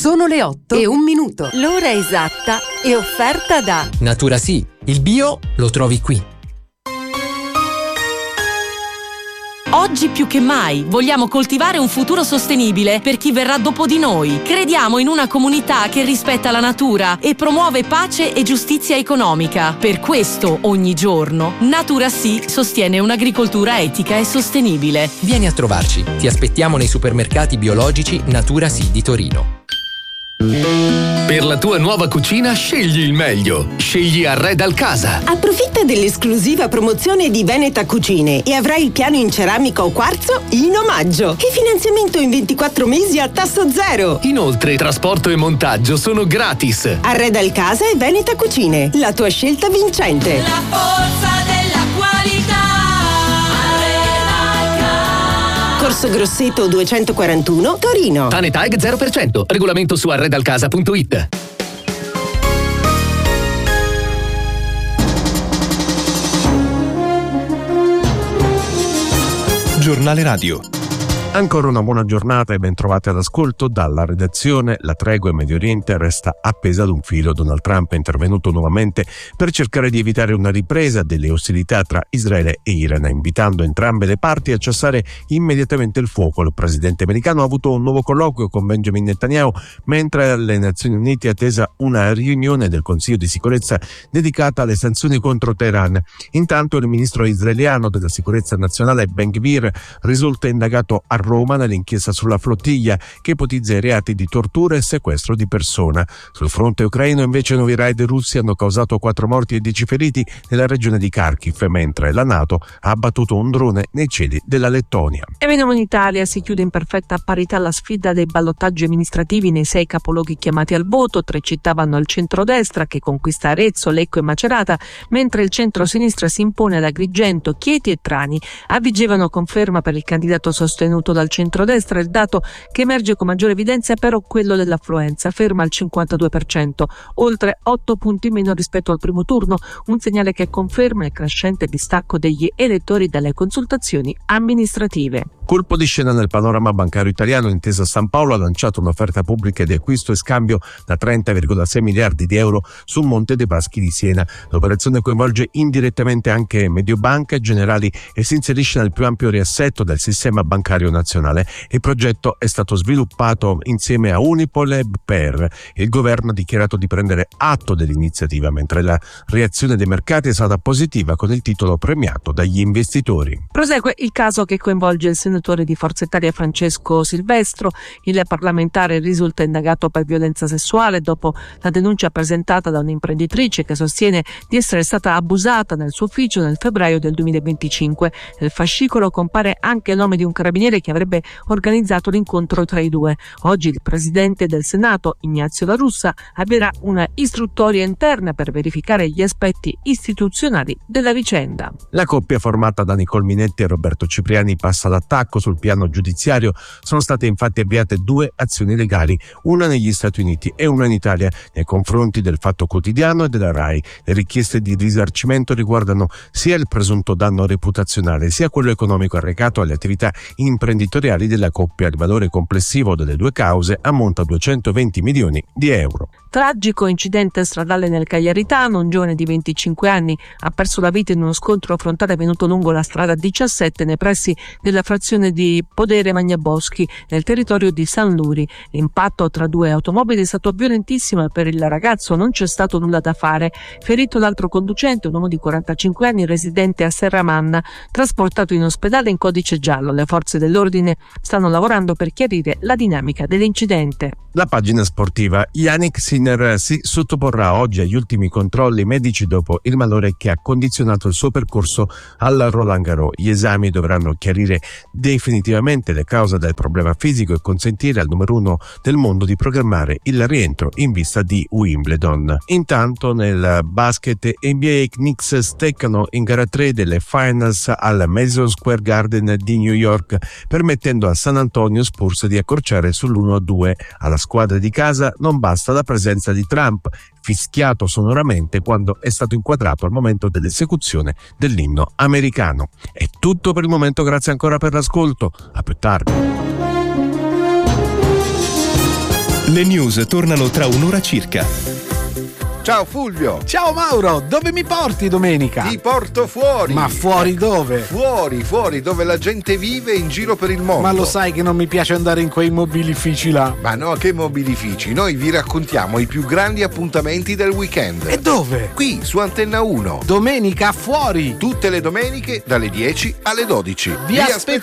Sono le 8:01. L'ora esatta è offerta da Natura Sì, il bio lo trovi qui. Oggi più che mai vogliamo coltivare un futuro sostenibile per chi verrà dopo di noi. Crediamo in una comunità che rispetta la natura e promuove pace e giustizia economica. Per questo, ogni giorno, Natura Sì sostiene un'agricoltura etica e sostenibile. Vieni a trovarci. Ti aspettiamo nei supermercati biologici Natura Sì di Torino. Per la tua nuova cucina scegli il meglio. Scegli Arredal Casa. Approfitta dell'esclusiva promozione di Veneta Cucine e avrai il piano in ceramica o quarzo in omaggio e finanziamento in 24 mesi a tasso zero. Inoltre trasporto e montaggio sono gratis. Arredal Casa e Veneta Cucine, la tua scelta vincente. La forza della qualità. Corso Grosseto 241, Torino. TANETAG 0%. Regolamento su arredalcasa.it. Giornale Radio. Ancora una buona giornata e ben trovati all'ascolto dalla redazione. La tregua in Medio Oriente resta appesa ad un filo. Donald Trump è intervenuto nuovamente per cercare di evitare una ripresa delle ostilità tra Israele e Iran, invitando entrambe le parti a cessare immediatamente il fuoco. Il presidente americano ha avuto un nuovo colloquio con Benjamin Netanyahu, mentre alle Nazioni Unite è attesa una riunione del Consiglio di sicurezza dedicata alle sanzioni contro Teheran. Intanto il ministro israeliano della sicurezza nazionale Ben Gvir risulta indagato a Roma nell'inchiesta sulla flottiglia che ipotizza i reati di tortura e sequestro di persona. Sul fronte ucraino invece nuovi raid russi hanno causato 4 morti e 10 feriti nella regione di Kharkiv, mentre la NATO ha abbattuto un drone nei cieli della Lettonia. E veniamo in Italia, si chiude in perfetta parità la sfida dei ballottaggi amministrativi nei 6 capoluoghi chiamati al voto. 3 città vanno al centrodestra, che conquista Arezzo, Lecco e Macerata, mentre il centro-sinistra si impone ad Agrigento, Chieti e Trani. A Vigevano conferma per il candidato sostenuto dal centrodestra. Il dato che emerge con maggiore evidenza è però quello dell'affluenza, ferma al 52%, oltre 8 punti meno rispetto al primo turno, un segnale che conferma il crescente distacco degli elettori dalle consultazioni amministrative. Colpo di scena nel panorama bancario italiano. Intesa San Paolo ha lanciato un'offerta pubblica di acquisto e scambio da 30,6 miliardi di euro su Monte dei Paschi di Siena. L'operazione coinvolge indirettamente anche Mediobanca e Generali e si inserisce nel più ampio riassetto del sistema bancario nazionale. Il progetto è stato sviluppato insieme a Unipol e BPER. Il governo ha dichiarato di prendere atto dell'iniziativa, mentre la reazione dei mercati è stata positiva, con il titolo premiato dagli investitori. Prosegue il caso che coinvolge il senatore di Forza Italia Francesco Silvestro. Il parlamentare risulta indagato per violenza sessuale dopo la denuncia presentata da un'imprenditrice che sostiene di essere stata abusata nel suo ufficio nel febbraio del 2025. Nel fascicolo compare anche il nome di un carabiniere che avrebbe organizzato l'incontro tra i due. Oggi il presidente del Senato, Ignazio La Russa, avvierà una istruttoria interna per verificare gli aspetti istituzionali della vicenda. La coppia formata da Nicole Minetti e Roberto Cipriani passa all'attacco. Sul piano giudiziario sono state infatti avviate 2 azioni legali, una negli Stati Uniti e una in Italia, nei confronti del Fatto Quotidiano e della RAI. Le richieste di risarcimento riguardano sia il presunto danno reputazionale sia quello economico arrecato alle attività imprenditoriali della coppia. Il valore complessivo delle 2 cause ammonta a 220 milioni di euro. Tragico incidente stradale nel Cagliaritano. Un giovane di 25 anni ha perso la vita in uno scontro frontale avvenuto lungo la strada 17 nei pressi della frazione di Podere Magnaboschi nel territorio di San Luri. L'impatto tra 2 automobili è stato violentissimo e per il ragazzo non c'è stato nulla da fare. Ferito l'altro conducente, un uomo di 45 anni residente a Serramanna, trasportato in ospedale in codice giallo. Le forze dell'ordine stanno lavorando per chiarire la dinamica dell'incidente. La pagina sportiva. Yannick Sinner si sottoporrà oggi agli ultimi controlli medici dopo il malore che ha condizionato il suo percorso al Roland Garros. Gli esami dovranno chiarire definitivamente le cause del problema fisico e consentire al numero 1 del mondo di programmare il rientro in vista di Wimbledon. Intanto nel basket NBA, Knicks steccano in gara 3 delle finals al Madison Square Garden di New York, permettendo a San Antonio Spurs di accorciare sull'1-2. Alla squadra di casa non basta la presenza di Trump, fischiato sonoramente quando è stato inquadrato al momento dell'esecuzione dell'inno americano. È tutto per il momento, grazie ancora per l'ascolto, a più tardi. Le news tornano tra un'ora circa. Ciao Fulvio. Ciao Mauro, dove mi porti domenica? Ti porto fuori. Ma fuori dove? Fuori, dove la gente vive in giro per il mondo. Ma lo sai che non mi piace andare in quei mobilifici là. Ma no, che mobilifici? Noi vi raccontiamo i più grandi appuntamenti del weekend. E dove? Qui, su Antenna 1. Domenica fuori. Tutte le domeniche dalle 10 alle 12. Vi aspettiamo.